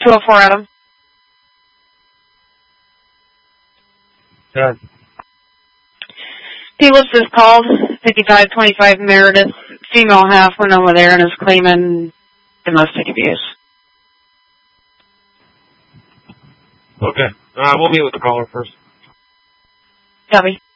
204 Adam. Good. P-List is called 5525 Meredith. Female half went over there and is claiming domestic abuse. Okay. We'll meet with the caller first. Copy.